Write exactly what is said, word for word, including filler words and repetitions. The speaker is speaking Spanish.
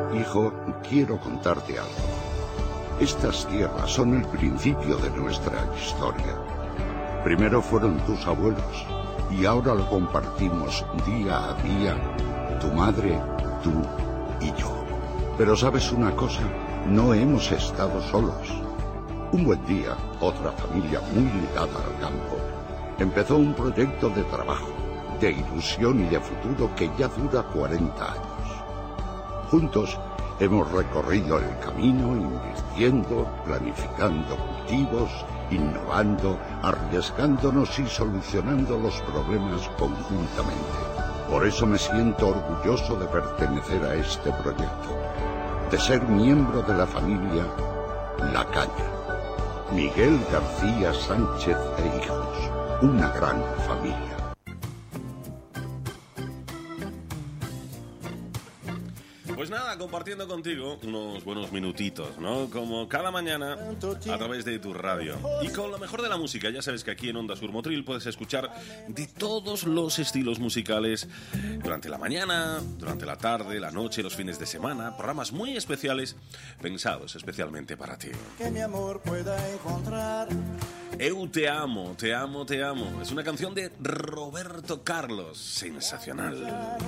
Hijo, quiero contarte algo. Estas tierras son el principio de nuestra historia. Primero fueron tus abuelos y ahora lo compartimos día a día, tu madre, tú y yo. Pero ¿sabes una cosa? No hemos estado solos. Un buen día, otra familia muy ligada al campo empezó un proyecto de trabajo, de ilusión y de futuro que ya dura cuarenta años. Juntos hemos recorrido el camino invirtiendo, planificando cultivos, innovando, arriesgándonos y solucionando los problemas conjuntamente. Por eso me siento orgulloso de pertenecer a este proyecto, de ser miembro de la familia La Caña. Miguel García Sánchez e hijos, una gran familia. Pues nada, compartiendo contigo unos buenos minutitos, ¿no? Como cada mañana a través de tu radio. Y con lo mejor de la música, ya sabes que aquí en Onda Sur Motril puedes escuchar de todos los estilos musicales durante la mañana, durante la tarde, la noche, los fines de semana, programas muy especiales pensados especialmente para ti. Que mi amor pueda encontrar. Eu te amo, te amo, te amo. Es una canción de Roberto Carlos, sensacional.